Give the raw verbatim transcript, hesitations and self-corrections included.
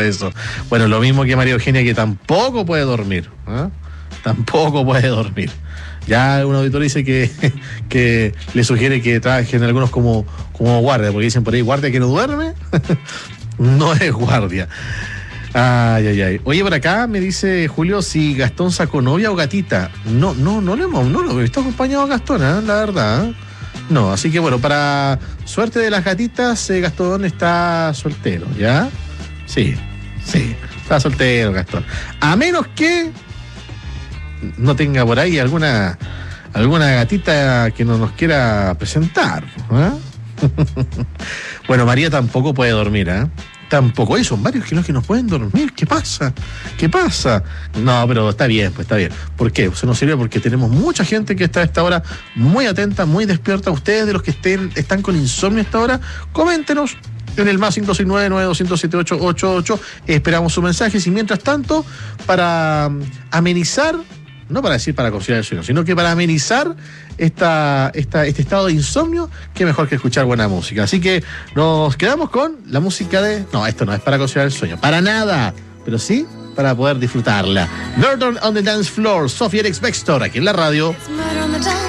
fue eso. Bueno, lo mismo que María Eugenia, que tampoco puede dormir. ¿eh? Tampoco puede dormir. Ya un auditor dice que, que le sugiere que trabajen algunos como, como guardia, porque dicen por ahí, guardia que no duerme, no es guardia. Ay, ay, ay. Oye, por acá me dice Julio si Gastón sacó novia o gatita. No, no, no lo hemos, no lo he visto acompañado a Gastón, ¿eh? La verdad. ¿eh? No, así que bueno, para suerte de las gatitas, eh, Gastón está soltero, ¿ya? Sí, sí, está soltero Gastón. A menos que no tenga por ahí alguna alguna gatita que no nos quiera presentar, ¿eh? Bueno, María tampoco puede dormir, ¿eh? Tampoco. Oye, son varios que no, que no pueden dormir. ¿Qué pasa? ¿Qué pasa? No, pero está bien, pues está bien. ¿Por qué? Se nos sirve porque tenemos mucha gente que está a esta hora muy atenta, muy despierta. Ustedes, de los que estén están con insomnio a esta hora, coméntenos en el más cinco seis nueve, nueve dos cero siete, ocho ocho ocho. Esperamos sus mensajes y mientras tanto, para um, amenizar, no para decir para conciliar el sueño, sino que para amenizar esta, esta, este estado de insomnio, qué mejor que escuchar buena música. Así que nos quedamos con la música de... No, esto no es para conciliar el sueño, para nada, pero sí para poder disfrutarla. Murder on the Dance Floor, Sofía Eriks Bextor, aquí en la radio.